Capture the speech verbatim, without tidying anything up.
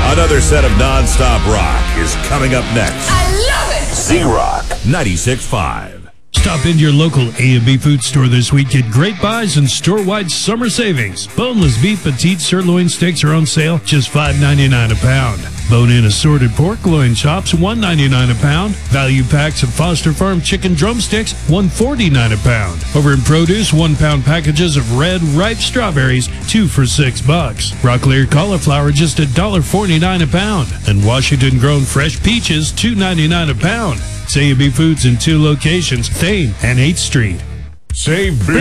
Another set of non-stop rock is coming up next. I love it! Z-Rock ninety-six point five. Stop into your local A and B food store this week. Get great buys and store-wide summer savings. Boneless beef petite sirloin steaks are on sale, just five ninety-nine a pound. Bone-in assorted pork loin chops, one ninety-nine a pound. Value packs of Foster Farm chicken drumsticks, one forty-nine a pound. Over in produce, one-pound packages of red, ripe strawberries, two for six bucks. Broccoli or cauliflower, just one forty-nine a pound. And Washington-grown fresh peaches, two ninety-nine a pound. It's A and B Foods in two locations, Thane and eighth Street. Save big.